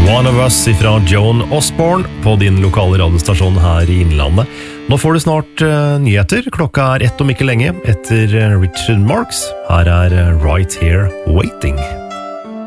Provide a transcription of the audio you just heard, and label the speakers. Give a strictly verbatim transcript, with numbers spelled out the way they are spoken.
Speaker 1: One of Us fra Joan Osborne på din lokale radiostasjon her i Innlandet. Nå får du snart uh, nyheter. Klokka er ett om ikke lenge etter uh, Richard Marx. Her er uh, Right Here Waiting.